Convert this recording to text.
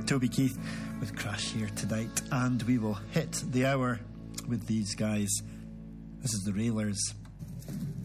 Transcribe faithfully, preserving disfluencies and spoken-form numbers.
Toby Keith with Crash here tonight, and we will hit the hour with these guys. This is the Railers.